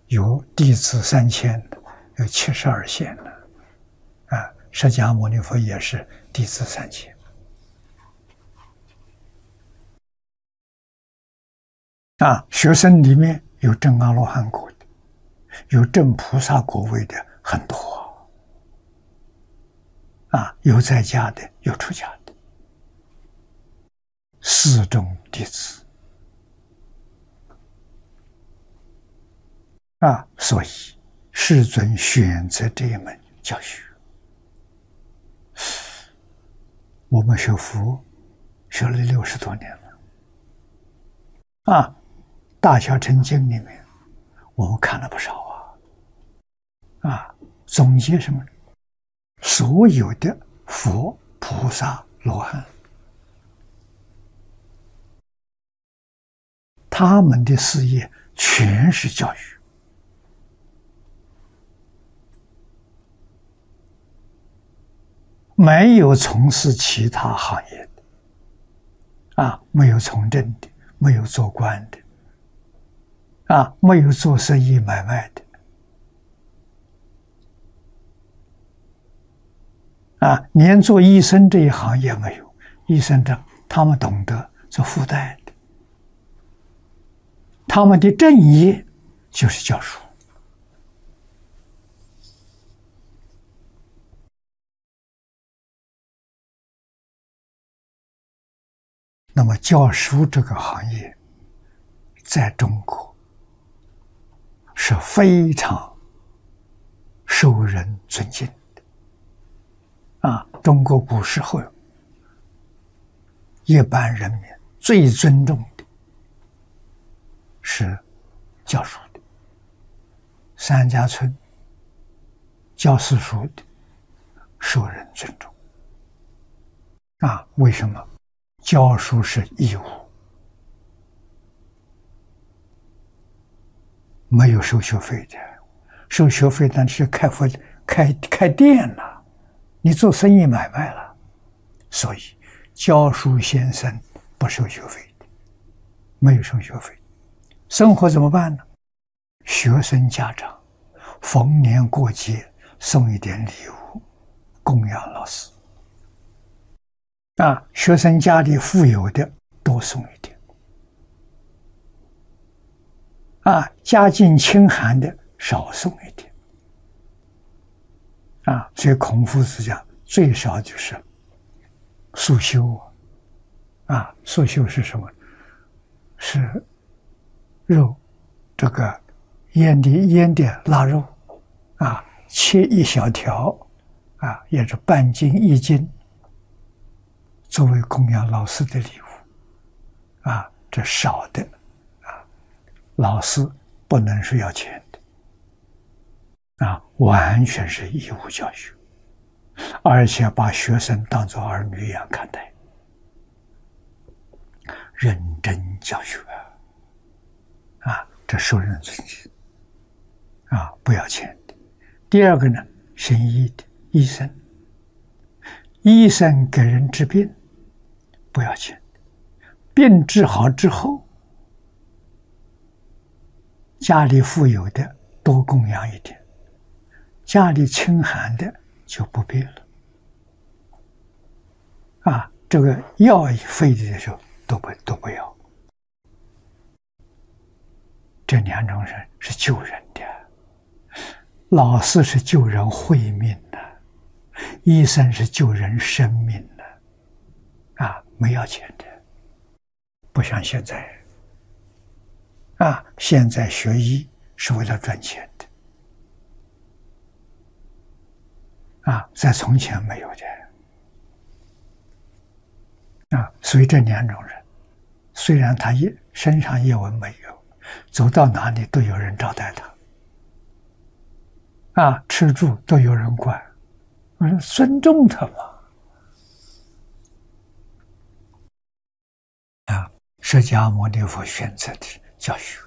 有弟子3000的，有72贤的，啊，释迦牟尼佛也是弟子3000。啊，学生里面有证阿罗汉果的，有证菩萨果位的很多，啊，有在家的，有出家的，4种弟子。啊，所以世尊选择这一门教学。我们学佛学了60多年了，啊，大小乘经里面我们看了不少啊，啊，总结什么？所有的佛、菩萨、罗汉，他们的事业全是教育。没有从事其他行业的，啊，没有从政的，没有做官的，啊，没有做生意买卖的，啊，连做医生这一行也没有。医生的他们懂得做附带的，他们的正业就是教书。那么教书这个行业在中国是非常受人尊敬的，啊，中国古时候一般人民最尊重的是教书的，三家村教私塾的受人尊重，啊，为什么？教书是义务，没有收学费的。收学费那是开店了，你做生意买卖了。所以教书先生不收学费的，没有收学费。生活怎么办呢？学生家长逢年过节送一点礼物供养老师。啊，学生家里富有的多送一点，啊，家境清寒的少送一点，啊，所以孔夫子讲最少就是素修，啊，素修是什么？是肉，这个腌的腊肉，啊，切一小条，啊，也是半斤1斤。作为供养老师的礼物，啊，这少的，啊，老师不能说要钱的，啊，完全是义务教育，而且把学生当作儿女一样看待，认真教学，啊，这受人尊敬，啊，不要钱的。第二个呢，行医的医生，医生给人治病。不要钱，病治好之后，家里富有的多供养一点，家里清寒的就不必了。啊，这个药费的时候都不要。这2种人是救人的，老师是救人慧命的，医生是救人生命的。啊，没要钱的，不像现在，啊，现在学医是为了赚钱的，啊，在从前没有的，啊，所以这2种人，虽然他身上业文没有，走到哪里都有人招待他，啊，吃住都有人管，我说尊重他嘛。释迦牟尼佛选择的教学，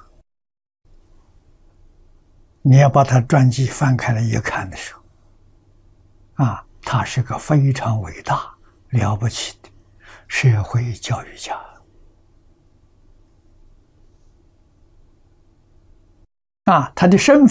你要把他传记翻开来一看的时候，啊，他是个非常伟大、了不起的社会教育家。 他的身份